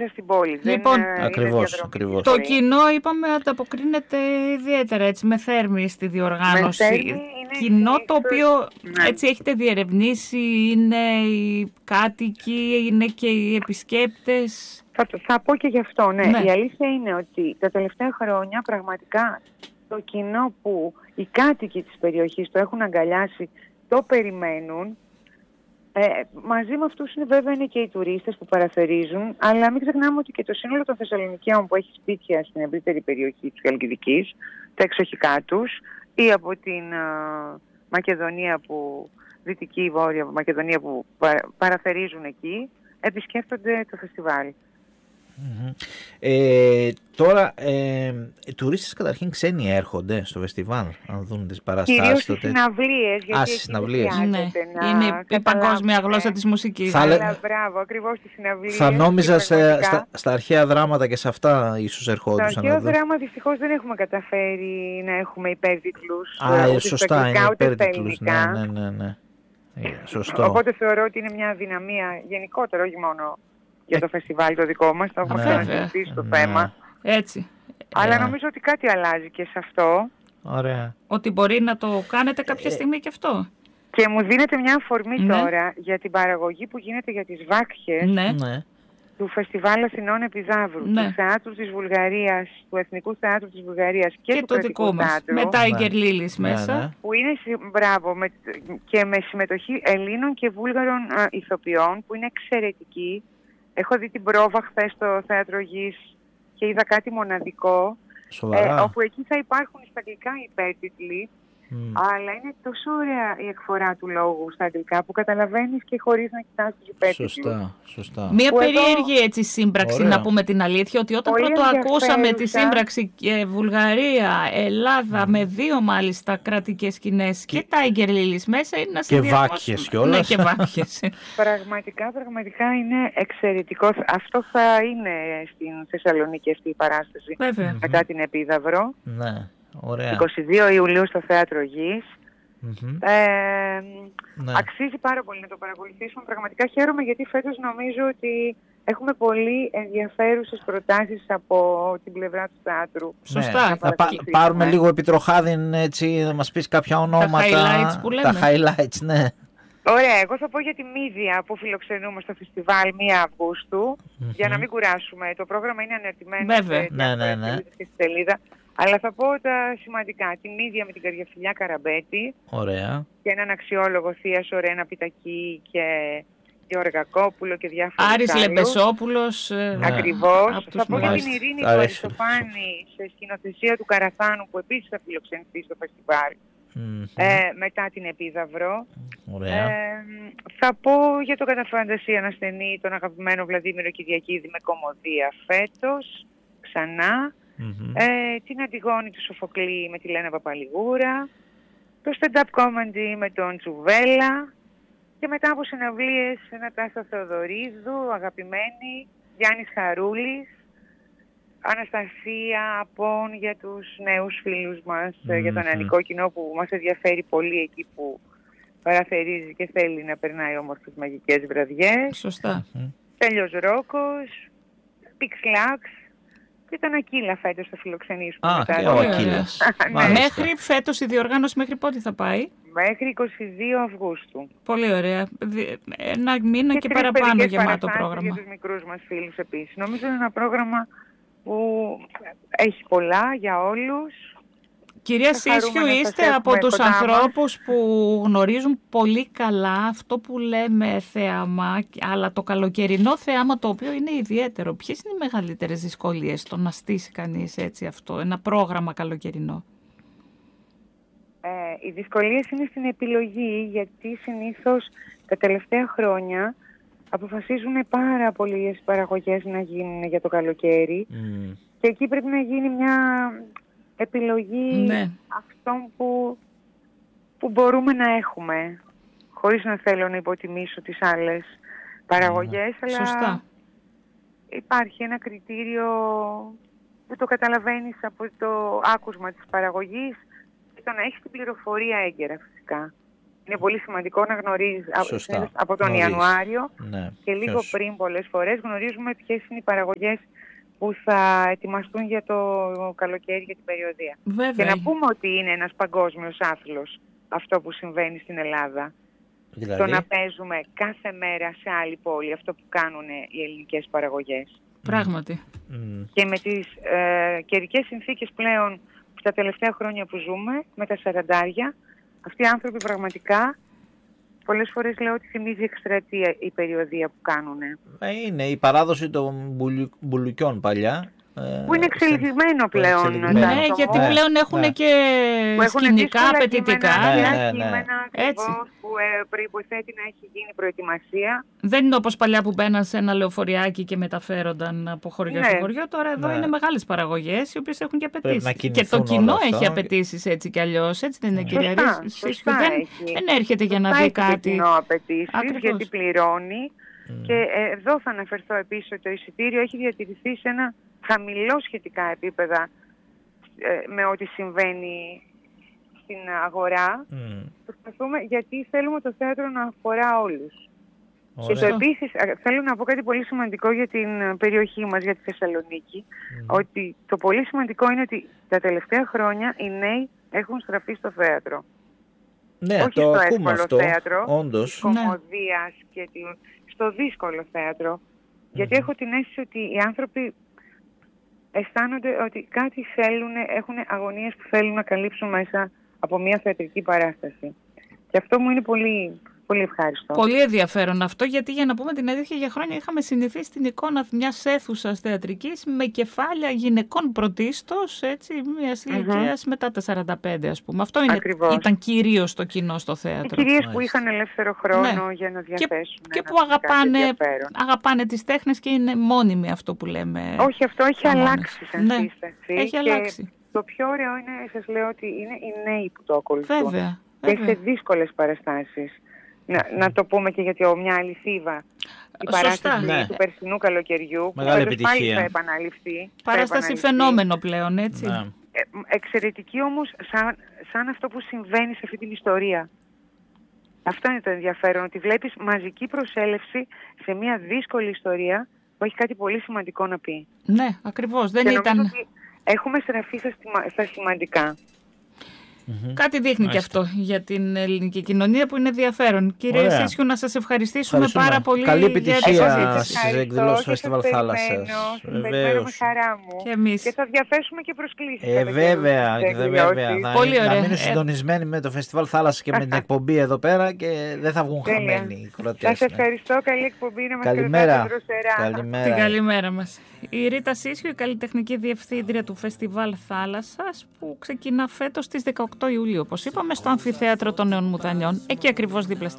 μέσα στην πόλη. Λοιπόν, ακριβώς. Το κοινό, είπαμε, ανταποκρίνεται ιδιαίτερα έτσι, με θέρμη στη διοργάνωση. Κοινό το οποίο έτσι έχετε διερευνήσει, είναι οι κάτοικοι, είναι και οι επισκέπτες. Θα πω και γι' αυτό, ναι. Η αλήθεια είναι ότι τα τελευταία χρόνια πραγματικά το κοινό που οι κάτοικοι της περιοχής το έχουν αγκαλιάσει, το περιμένουν. Μαζί με αυτούς βέβαια είναι και οι τουρίστες που παραθερίζουν, αλλά μην ξεχνάμε ότι και το σύνολο των Θεσσαλονικαίων που έχει σπίτια στην ευρύτερη περιοχή της Χαλκιδικής, τα εξοχικά τους, ή από την Μακεδονία Δυτική Βόρεια Μακεδονία που παραθερίζουν εκεί, επισκέφτονται το φεστιβάλ. Τώρα, οι τουρίστες καταρχήν ξένοι έρχονται στο φεστιβάλ, αν δουν τις παραστάσεις. Κυρίως στις συναυλίες, γιατί στις συναυλίες. Είναι η παγκόσμια γλώσσα της μουσικής. Αλλά μπράβο, ακριβώς στις συναυλίες. Θα νόμιζα στα αρχαία δράματα και σε αυτά ίσως ερχόντουσαν. Στο αρχαίο δράμα δυστυχώς δεν έχουμε καταφέρει να έχουμε υπέρτιτλους. Σωστά, είναι υπέρτιτλους. Ναι. Σωστό. Οπότε θεωρώ ότι είναι μια αδυναμία γενικότερα, όχι μόνο για το φεστιβάλ το δικό μας, θα έχουμε ξανασυζητήσει το θέμα. Έτσι. Αλλά νομίζω ότι κάτι αλλάζει και σε αυτό. Ωραία. Ότι μπορεί να το κάνετε κάποια στιγμή και αυτό. Και μου δίνεται μια αφορμή τώρα για την παραγωγή που γίνεται για τις βάκχες του Φεστιβάλ Αθηνών Επιδαύρου, του Θεάτρου της Βουλγαρίας, του Εθνικού Θεάτρου της Βουλγαρίας και του Κρατικού Θεάτρου. Με Τάιγκερ Λίλης μέσα. Που είναι, και με συμμετοχή Ελλήνων και Βούλγαρων ηθοποιών που είναι εξαιρετικοί. Έχω δει την πρόβα χθες στο Θέατρο Γης και είδα κάτι μοναδικό, όπου εκεί θα υπάρχουν στα αγγλικά υπέρτιτλοι, αλλά είναι τόσο ωραία η εκφορά του λόγου στα αγγλικά που καταλαβαίνεις και χωρίς να κοιτάς τους υπέρτιτλους. Σωστά. Μια περίεργη έτσι σύμπραξη, να πούμε την αλήθεια, ότι όταν πρώτο ακούσαμε τη σύμπραξη Βουλγαρία, Ελλάδα, με δύο μάλιστα κρατικές σκηνές και Τάιγκερ Λίλης μέσα, είναι να συνδυασμός. Και βάκχες κιόλας. Ναι, και βάκχες. Πραγματικά είναι εξαιρετικό. Αυτό θα είναι στην Θεσσαλονίκη αυτή η παράσταση. Μετά την Επίδαυρο. Ναι. Ωραία. 22 Ιουλίου στο Θέατρο Γης. Αξίζει πάρα πολύ να το παρακολουθήσουμε. Πραγματικά χαίρομαι γιατί φέτος νομίζω ότι έχουμε πολύ ενδιαφέρουσες προτάσεις από την πλευρά του θεάτρου. Σωστά. Πάρουμε λίγο επιτροχάδιν, έτσι, να μας πεις κάποια ονόματα. Τα highlights που λέμε. Τα highlights, ναι. Ωραία, εγώ θα πω για τη Μύδια που φιλοξενούμε στο φεστιβάλ 1 Αυγούστου, για να μην κουράσουμε. Το πρόγραμμα είναι αναρτημένο στη σελίδα. Αλλά θα πω τα σημαντικά. Τη Μύδια με την Καριαφιλιά Καραμπέτη. Ωραία. Και έναν αξιόλογο Θεία Ρένα Πιτακή και Γεωργακόπουλο και διάφορους Άρης Λεμπεσόπουλος. Ακριβώς. Θα πω για την Ειρήνη του Αριστοφάνη σε σκηνοθεσία του Καραθάνου που επίσης θα φιλοξενηθεί στο φεστιβάλ. Μετά την Επίδαυρο. Θα πω για το Καταφαντασία Ανασθενή τον αγαπημένο Βλαδίμηρο Κυριακίδη με κομμωδία φέτος. Ξανά. Την Αντιγόνη του Σοφοκλή με τη Λένα Παπαλιγούρα, το stand-up comedy με τον Τσουβέλα και μετά από συναυλίες Νατάσα Θεοδωρίδου, αγαπημένη, Γιάννης Χαρούλης, Αναστασία Απών για τους νέους φίλους μας, για το νεανικό κοινό που μας ενδιαφέρει πολύ εκεί που παραθερίζει και θέλει να περνάει όμορφες μαγικές βραδιές. Σωστά. Τέλειος Ρόκος, Πιξλάξ. Και τον Ακύλα φέτος θα φιλοξενήσουμε. Και ο Ακύλας. Μέχρι φέτος η διοργάνωση μέχρι πότε θα πάει? Μέχρι 22 Αυγούστου. Πολύ ωραία. Ένα μήνα και παραπάνω γεμάτο πρόγραμμα. Για τους μικρούς μας φίλους επίσης. Νομίζω είναι ένα πρόγραμμα που έχει πολλά για όλους. Κυρία Σίσιου, είστε από τους ανθρώπους που γνωρίζουν πολύ καλά αυτό που λέμε θέαμα, αλλά το καλοκαιρινό θέαμα το οποίο είναι ιδιαίτερο. Ποιες είναι οι μεγαλύτερες δυσκολίες στο να στήσει κανείς έτσι αυτό, ένα πρόγραμμα καλοκαιρινό? Οι δυσκολίες είναι στην επιλογή, γιατί συνήθως τα τελευταία χρόνια αποφασίζουν πάρα πολλές παραγωγές να γίνουν για το καλοκαίρι και εκεί πρέπει να γίνει μια επιλογή αυτών που μπορούμε να έχουμε, χωρίς να θέλω να υποτιμήσω τις άλλες παραγωγές, αλλά υπάρχει ένα κριτήριο που το καταλαβαίνεις από το άκουσμα της παραγωγής και το να έχεις την πληροφορία έγκαιρα φυσικά. είναι πολύ σημαντικό να γνωρίζεις από τον Ιανουάριο και λίγο πριν πολλές φορές γνωρίζουμε ποιες είναι οι παραγωγές που θα ετοιμαστούν για το καλοκαίρι, για την περιοδία. Βέβαια. Και να πούμε ότι είναι ένας παγκόσμιος άθλος αυτό που συμβαίνει στην Ελλάδα. Δηλαδή? Το να παίζουμε κάθε μέρα σε άλλη πόλη, αυτό που κάνουν οι ελληνικές παραγωγές. Πράγματι. Και με τις καιρικές συνθήκες πλέον, τα τελευταία χρόνια που ζούμε, με τα 40, αυτοί οι άνθρωποι πραγματικά, πολλές φορές λέω ότι θυμίζει εκστρατεία η περιοδία που κάνουν. Είναι η παράδοση των μπουλουκιών παλιά. Που είναι εξελιγμένο πλέον. Ναι, γιατί πλέον έχουν και σκηνικά, απαιτητικά. Έτσι. Που προϋποθέτει να έχει γίνει προετοιμασία. Δεν είναι όπως παλιά που μπαίναν σε ένα λεωφοριάκι και μεταφέρονταν από χωριό σε χωριό. Τώρα εδώ είναι μεγάλες παραγωγές, οι οποίες έχουν και απαιτήσεις. Και το κοινό έχει απαιτήσεις έτσι κι αλλιώς. Έτσι δεν είναι, κυρία Ρίσκου? Δεν έρχεται για να δει κάτι. Το κοινό απαιτήσεις, γιατί πληρώνει. Και εδώ θα αναφερθώ επίσης ότι το εισιτήριο έχει διατηρηθεί σε ένα χαμηλό σχετικά επίπεδα με ό,τι συμβαίνει στην αγορά. Προσπαθούμε, γιατί θέλουμε το θέατρο να αφορά όλους. Και το επίσης θέλω να πω κάτι πολύ σημαντικό για την περιοχή μας, για τη Θεσσαλονίκη, ότι το πολύ σημαντικό είναι ότι τα τελευταία χρόνια οι νέοι έχουν στραφεί στο θέατρο. Ναι, όχι το ακούμε αυτό, θέατρο, όντως. της κωμωδίας και στο δύσκολο θέατρο. Γιατί έχω την αίσθηση ότι οι άνθρωποι αισθάνονται ότι κάτι θέλουν, έχουν αγωνίες που θέλουν να καλύψουν μέσα από μια θεατρική παράσταση. Και αυτό μου είναι πολύ, πολύ ευχάριστο. Πολύ ενδιαφέρον αυτό, γιατί για να πούμε την αλήθεια, για χρόνια είχαμε συνηθίσει την εικόνα μιας αίθουσας θεατρικής με κεφάλια γυναικών πρωτίστως, έτσι, μιας ηλικίας μετά τα 45, ας πούμε. Αυτό ήταν κυρίως το κοινό στο θέατρο. Κυρίες που είχαν ελεύθερο χρόνο για να διαθέσουν. Και που αγαπάνε τις τέχνες και είναι μόνιμοι, αυτό που λέμε. Όχι, αυτό έχει αλλάξει σαν σύσταση. Έχει αλλάξει. Το πιο ωραίο είναι, σας λέω, ότι είναι οι νέοι που το ακολουθούν. Βέβαια. Και σε δύσκολες παραστάσεις. Να το πούμε και για μια αληθίβα. Η παράσταση του περσινού καλοκαιριού, που πάλι θα επαναληφθεί. Παράσταση φαινόμενο πλέον, έτσι. Ναι. Εξαιρετική όμως, σαν αυτό που συμβαίνει σε αυτή την ιστορία. Αυτό είναι το ενδιαφέρον, ότι βλέπεις μαζική προσέλευση σε μια δύσκολη ιστορία που έχει κάτι πολύ σημαντικό να πει. Ναι, ακριβώς. Δεν ήταν... Ότι έχουμε στραφεί στα σημαντικά. Κάτι δείχνει και αυτό για την ελληνική κοινωνία που είναι ενδιαφέρον. Κύριε Σίσιου, να σας ευχαριστήσουμε πάρα πολύ. Καλή επιτυχία στις εκδηλώσεις του Φεστιβάλ Θάλασσας. Περιμένω με χαρά μου. Και εμείς. Και θα διαθέσουμε και προσκλήσεις. Βέβαια. Πολύ ωραία. Να μείνουν συντονισμένοι με το Φεστιβάλ Θάλασσας και με την εκπομπή εδώ πέρα και δεν θα βγουν χαμένοι οι κροτές. Σας ευχαριστώ. Καλή εκπομπή. Να μας κρατάτε δροσερά. Την καλημέρα μας. Η Ρίτα Σίσιου, η καλλιτεχνική διευθύντρια του Φεστιβάλ Θάλασσας, που ξεκινά φέτος στις 18 Ιουλίου, όπως είπαμε, στο Αμφιθέατρο των Νέων Μουδανιών, εκεί ακριβώς δίπλα